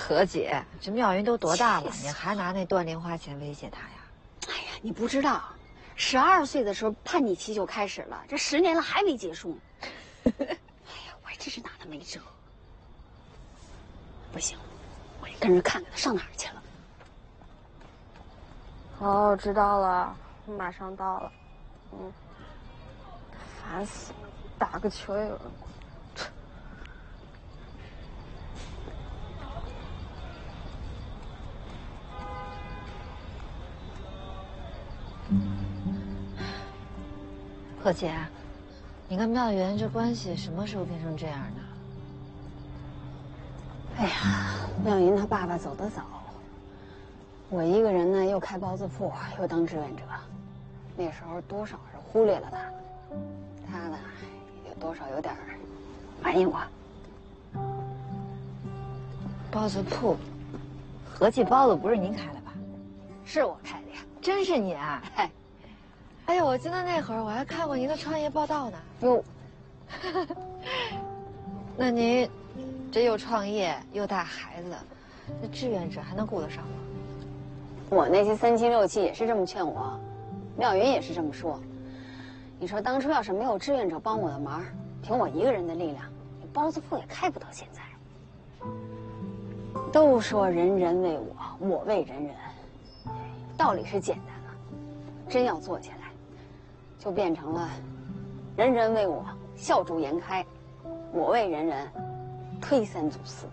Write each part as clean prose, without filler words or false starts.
何姐，这妙云都多大了，你还拿那断零花钱威胁她呀？ 哎呀，你不知道，12岁的时候叛逆期就开始了，这10年了还没结束。哎呀，我还真是拿他没辙。不行，我得跟人看看他上哪儿去了。 哦，我知道了，马上到了。烦死了，打个球也有人管。 何姐，你跟妙云这关系什么时候变成这样的？ 哎呀，妙云她爸爸走得早，我一个人呢，又开包子铺，又当志愿者，那时候多少是忽略了他，他呢也多少有点埋怨我。 包子铺，和记包子不是您开的吧？ 是我开的呀。 真是你啊！ 哎， 哎呀，我记得那会儿我还看过一个创业报道呢。 哟， 那您这又创业又带孩子，那志愿者还能顾得上吗？ 我那些3妻6妻也是这么劝我，妙云也是这么说。你说当初要是没有志愿者帮我的忙，凭我一个人的力量，你包子铺也开不到现在。都说人人为我，我为人人，道理是简单了，真要做起来，就变成了人人为我，笑逐颜开，我为人人，推三阻四。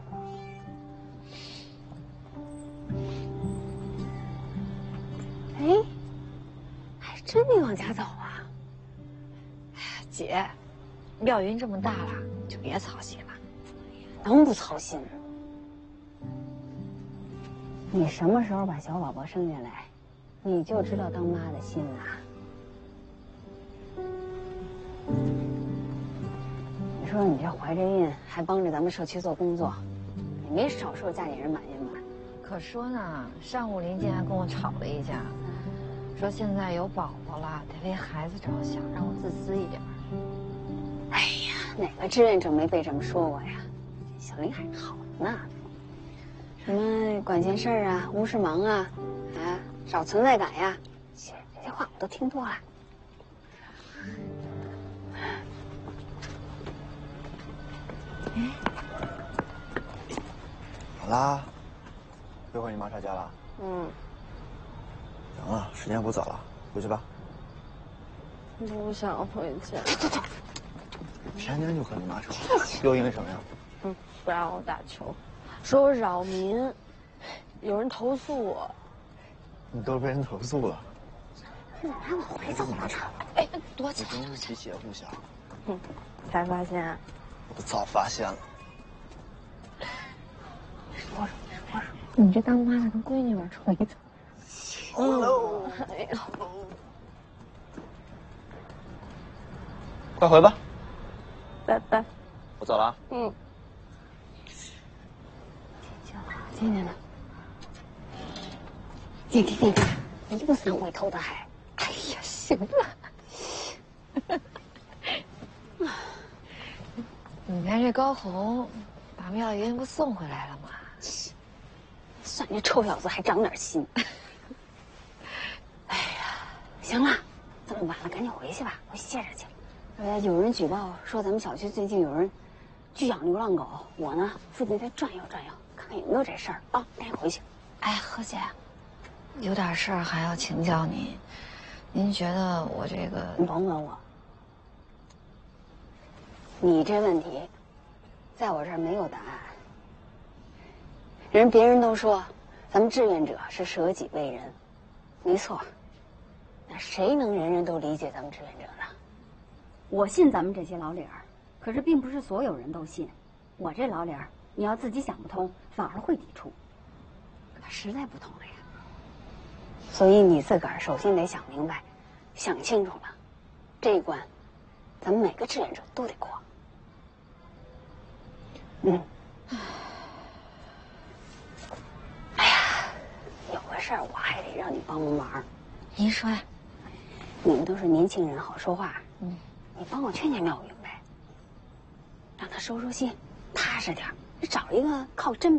哎，还真没往家走啊！ 姐，妙云这么大了，就别操心了。 能不操心？你什么时候把小宝宝生下来，你就知道当妈的心了。你说你这怀着孕还帮着咱们社区做工作，你没少受家里人埋怨吧？ 可说呢，上午林静还跟我吵了一架，说现在有宝宝了，得为孩子着想，让我自私一点。 哎呀，哪个志愿者没被这么说过呀？小林还好呢，什么管闲事儿啊，无事忙啊，少存在感呀，这些话我都听多了。 好啦，又和你妈吵架了？行了，时间不早了，回去吧。 不想回家。 天天就和你妈吵，又因为什么呀？ 不让我打球，说我扰民，有人投诉我。 你都被人投诉了？ 你怎么让我回走呢？ 哎，多你真是提携互相。 才发现。 我早发现了。 说， 你这当妈的跟闺女玩处一层。 哎呀， 快回吧。 拜拜。 我走了。 进去呢。进，一个3回头的还。 哎呀，行了。你看这高红，把妙云不送回来了吗？ 算这臭小子还长点心。哎呀，行了，这么晚了，赶紧回去吧，回去歇着去。有人举报说咱们小区最近有人拒养流浪狗，我呢附近再转悠转悠，看看有没有这事儿啊。赶紧回去。 哎，何姐，有点事儿还要请教您。您觉得我这个…… 你甭问我，你这问题，在我这儿没有答案。别人都说，咱们志愿者是舍己为人，没错。那谁能人人都理解咱们志愿者呢？我信咱们这些老理儿，可是并不是所有人都信。我这老理儿，你要自己想不通，反而会抵触。可他实在不同了呀。所以你自个儿首先得想明白，想清楚了，这一关，咱们每个志愿者都得过。哎呀，有个事儿我还得让你帮帮忙。 您说呀。 你们都是年轻人，好说话。你帮我劝劝妙云呗，让她收收心，踏实点，找一个靠真。